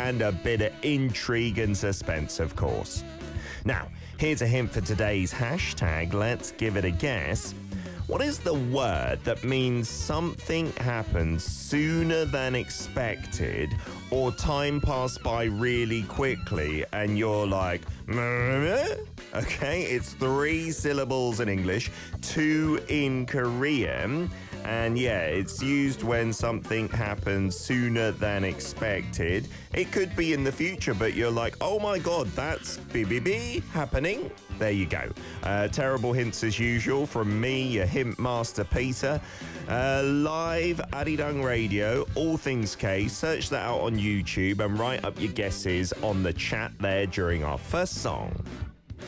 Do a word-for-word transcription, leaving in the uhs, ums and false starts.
and a bit of intrigue and suspense, of course. Now, here's a hint for today's hashtag. Let's give it a guess. What is the word that means something happens sooner than expected, or time passed by really quickly and you're like, okay, it's three syllables in English, two in Korean. And yeah, it's used when something happens sooner than expected. It could be in the future, but you're like, oh my God, that's B B B happening. There you go. Uh, terrible hints as usual from me, your hint master Peter. Uh, live Arirang Radio, All Things K. Search that out on YouTube and write up your guesses on the chat there during our first song.